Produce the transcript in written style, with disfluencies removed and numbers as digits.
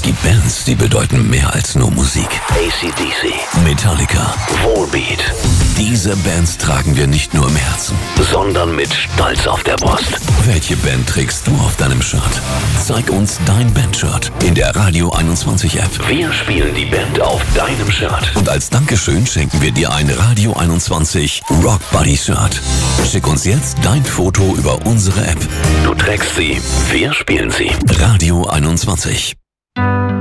gibt Bands, die bedeuten mehr als nur Musik. AC/DC, Metallica, Volbeat. Diese Bands tragen wir nicht nur im Herzen, sondern mit Stolz auf der Brust. Welche Band trägst du auf deinem Shirt? Zeig uns dein Bandshirt in der Radio 21 App. Wir spielen die Band auf deinem Shirt. Und als Dankeschön schenken wir dir ein Radio 21 Rock Buddy Shirt. Schick uns jetzt dein Foto über unsere App. Du trägst sie, wir spielen sie. Radio 21.